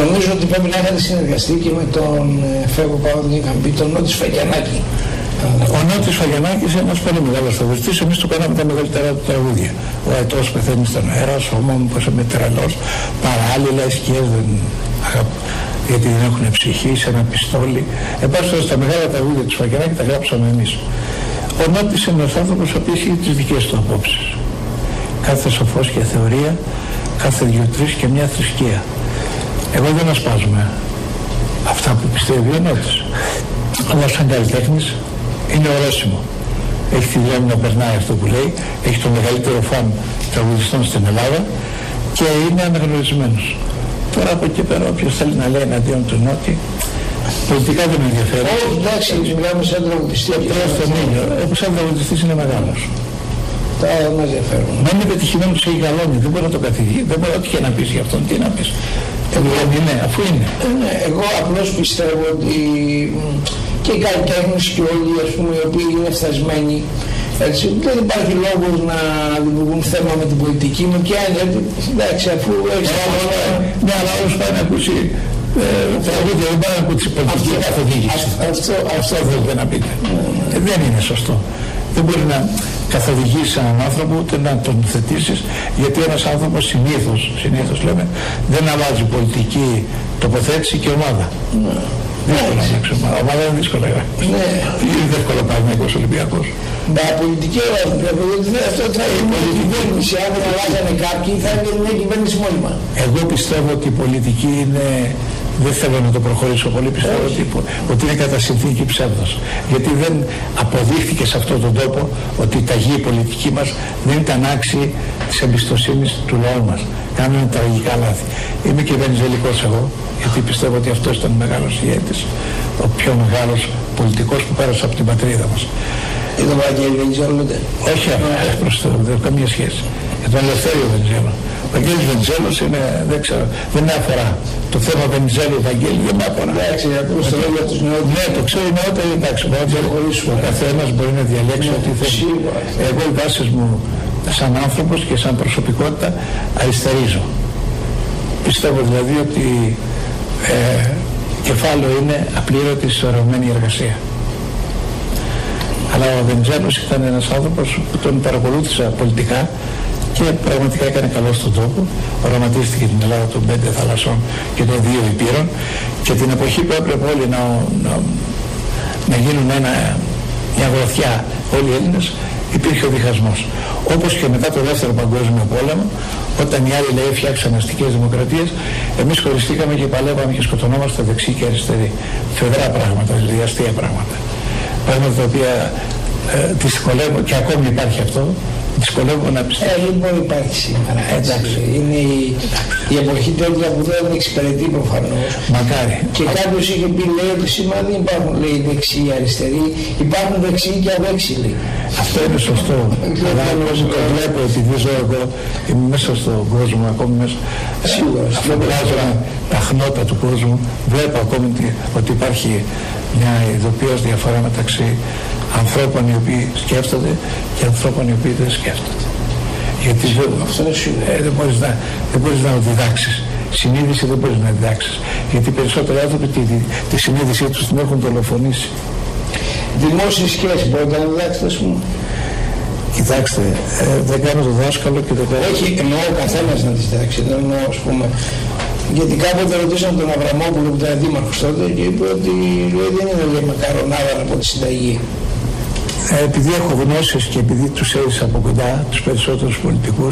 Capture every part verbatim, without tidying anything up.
Νομίζω ότι πρέπει να είχατε συνεργαστεί και με τον Φεύγο Παπαδονίκαμπη, τον Νότι Σφαγιανάκη. Ο Νότης Σφαγιανάκης είναι ένας πολύ μεγάλος τραγουδιστής, εμείς του κάναμε τα μεγαλύτερα του τραγούδια. Ο Αετός πεθαίνει στον αέρα, σώμα μου πως είμαι τρελός, παράλληλα οι σκιές δεν αγαπώ, γιατί δεν έχουν ψυχή, σε ένα πιστόλι. Εμπάσχετος στα μεγάλα τραγούδια του Σφαγιανάκη τα γράψαμε εμείς. Ο Νότης είναι ένας άνθρωπος ο οποίος έχει τις δικές του απόψεις. Κάθε σοφός και θεωρία, κάθε δύο-τρεις και μια θρησκεία. Εγώ δεν ασπάζομαι αυτά που πιστεύει ο Νότης. Αλλά σαν καλλιτέχνης είναι ορόσημο. Έχει τη δουλειά να περνάει αυτό που λέει, έχει το μεγαλύτερο φαν τραγουδιστών στην Ελλάδα και είναι αναγνωρισμένος. Τώρα από εκεί πέρα όποιος θέλει να λέει εναντίον του Νότι, πολιτικά δεν με ενδιαφέρει. Όχι, εντάξει, μιλάμε σαν τραγουδιστή. Τώρα στον ήλιο, όπως σαν τραγουδιστής είναι μεγάλος. Τα με ενδιαφέρουν. Μα είναι πετυχημένος σε γαλόνι, δεν μπορεί να το καθηγεί, δεν μπορεί ό,τι και να πεις για αυτόν, τι να πεις. Εγώ, είναι, αφού είναι. Ε, ναι, εγώ απλώς πιστεύω ότι και οι καλλιτέχνες και όλοι, ας πούμε, οι οποίοι είναι φτασμένοι, έτσι, δεν υπάρχει λόγος να δημιουργούν θέμα με την πολιτική μου και αν εντάξει, αφού έχεις όλα. Ναι, αλλά όλος πάει να ακούσει τραγούδια, δεν πάει να ακούσει πολιτική καθοδήγηση. Αυτό θέλετε να πείτε. Δεν είναι σωστό. Δεν μπορεί να καθοδηγήσεις έναν άνθρωπο ούτε να τον θετήσεις, γιατί ένας άνθρωπος συνήθως, συνήθως λέμε, δεν αλλάζει πολιτική τοποθέτηση και ομάδα. Ναι. Δύσκολα να αλλάξει ομάδα. Ομάδα είναι δύσκολα. Ναι. Είναι δύσκολο Παναθηναϊκός Ολυμπιακός. Μα πολιτική ομάδα, αυτό θα είναι η κυβέρνηση. Αν δεν αλλάζανε κάποιοι, θα είναι μια κυβέρνηση μόνιμα. Εγώ πιστεύω ότι η πολιτική είναι. Δεν θέλω να το προχωρήσω πολύ, πιστεύω ότι, ότι είναι κατά συνθήκη ψεύδος. Γιατί δεν αποδείχθηκε σε αυτόν τον τόπο ότι η ταγή πολιτική μας δεν ήταν άξιοι της εμπιστοσύνης του λαού μας. Κάνουμε τραγικά λάθη. Είμαι και βενιζελικός εγώ, γιατί πιστεύω ότι αυτός ήταν ο μεγάλος ηγέτης, ο πιο μεγάλος πολιτικός που πέρασε από την πατρίδα μας. Είναι το Βαγγέλη Βενιζέλο, λέτε? Όχι, προς το, δεν έχω καμία σχέση. Για τον Ελευθέριο Βενιζέλο. Ο Βαγγέλης Βενιζέλος είναι, δεν ξέρω, δεν με αφορά. Το θέμα Βενιζέλου, Βαγγέλη, δεν με αφορά. Εντάξει, ακούς το λόγο τους νεότερους. Ναι, το ξέρω οι νεότεροι, εντάξει, ο καθένας μπορεί να διαλέξει ό,τι θέλει. Εγώ οι βάσεις μου σαν άνθρωπος και σαν προσωπικότητα αριστερίζω. Πιστεύω δηλαδή ότι ε, κεφάλαιο είναι απλήρωτη συσσωρευμένη εργασία. Αλλά ο Βενιζέλος ήταν ένας άνθρωπος που τον παρακολούθησα πολιτικά και πραγματικά έκανε καλό στον τόπο. Οραματίστηκε την Ελλάδα των πέντε θαλασσών και των δύο υπήρων και την εποχή που έπρεπε όλοι να, να, να γίνουν ένα, μια γροθιά όλοι οι Έλληνες, υπήρχε ο διχασμός. Όπως και μετά το δεύτερο παγκόσμιο πόλεμο, όταν οι άλλοι λέει φτιάξαν αστικές δημοκρατίες, εμείς χωριστήκαμε και παλεύαμε και σκοτωνόμαστε δεξί και αριστερή. Φεδρά πράγματα, δηλαδή αστεία πράγματα. Πράγματα τα οποία ε, δυσκολεύω και ακόμη υπάρχει αυτό. Δυσκολεύω να πιστεύω. Ε, λοιπόν υπάρχει σήμερα. Εντάξει. Είναι η, η εποχή τέτοια που δεν εξυπηρετεί προφανώς. Μακάρι. Και κάποιος είχε πει, λέει, ότι σήμερα δεν υπάρχουν, λέει, δεξιοί, αριστεροί, υπάρχουν δεξιοί και αδέξιλοι. Αυτό είναι σωστό. Αλλά όπως το βλέπω, επειδή ζω εγώ, είμαι μέσα στον κόσμο, ακόμη μέσα. Σίγουρα. Φαντάζομαι τα χνότα του κόσμου, βλέπω ακόμη ότι υπάρχει μια ειδοποιώς διαφορά μεταξύ ανθρώπων οι οποίοι σκέφτονται και ανθρώπων οι οποίοι δεν σκέφτονται. Γιατί δεν, ε, δεν, μπορείς να, δεν μπορείς να διδάξεις. Συνείδηση δεν μπορείς να διδάξεις. Γιατί περισσότεροι άνθρωποι τη, τη, τη συνείδησή τους την έχουν δολοφονήσει. Δημόσιες σχέσεις μπορείτε να διδάξετε, ας πούμε? Κοιτάξτε, ε, δεν κάνω το δάσκαλο και δεν κάνω... Όχι, εννοώ ο καθένας να τις διδάξει. Δεν εννοώ, ας πούμε, γιατί κάποτε ρωτήσαμε τον Αβραμόπουλο που ήταν δήμαρχος τότε και είπε ότι λέει, δεν είναι λέει μακαρονάδα από τη συνταγή. Ε, επειδή έχω γνώσεις και επειδή τους έζησα από κοντά, τους περισσότερους πολιτικούς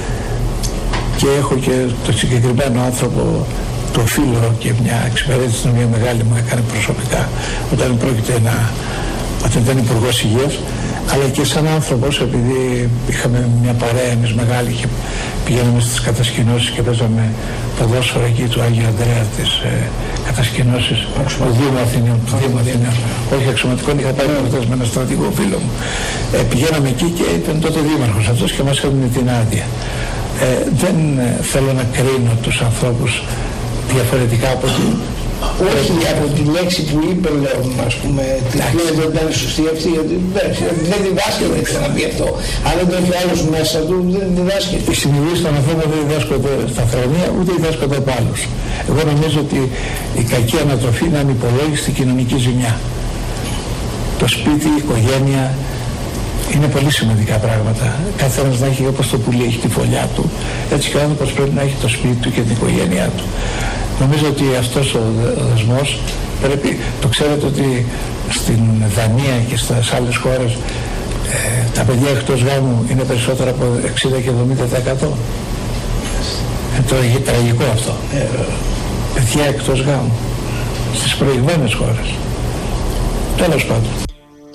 και έχω και το συγκεκριμένο άνθρωπο, το φίλο και μια εξυπηρέτηση μια μεγάλη μου έκανε προσωπικά όταν πρόκειται να, όταν ήταν υπουργός υγείας, αλλά και σαν άνθρωπος επειδή είχαμε μια παρέα εμείς μεγάλη και πηγαίναμε στις κατασκηνώσεις και παίζαμε ποδόσφαιρα εκεί του Άγιου Ανδρέα της ε, κατασκηνώσεις του Δήμου Αθηνίων, του Δήμου Αθηνίων, όχι αξιωματικών, είχα πάει χθες με ένα στρατηγό φίλο μου. Ε, πηγαίναμε εκεί και ήταν τότε δήμαρχος αυτός και μας έδινε την άδεια. Ε, δεν ε, θέλω να κρίνω τους ανθρώπους διαφορετικά από ότι Όχι από τη λέξη που είπε, λέω, ας πούμε, τη λέξη δεν ήταν σωστή αυτή, γιατί δεν διδάσκεται να πει αυτό. Αν δεν το έχει άλλος μέσα του, δεν διδάσκεται. Οι συνειδήσεις των ανθρώπων δεν διδάσκονται στα θρανία, ούτε διδάσκονται από άλλους. Εγώ νομίζω ότι η κακή ανατροφή είναι ανυπολόγιστη κοινωνική ζημιά. Το σπίτι, η οικογένεια είναι πολύ σημαντικά πράγματα. Κάθε ένας να έχει, όπως το πουλί έχει τη φωλιά του, έτσι και ο άνθρωπος πρέπει να έχει το σπίτι του και την οικογένειά του. Νομίζω ότι αυτός ο δεσμός πρέπει, το ξέρετε ότι στην Δανία και στις άλλες χώρες ε, τα παιδιά εκτός γάμου είναι περισσότερα από εξήντα και εβδομήντα τοις εκατό. Είναι το τραγικό αυτό. Ε, παιδιά εκτός γάμου στις προηγμένες χώρες. Τέλος πάντων.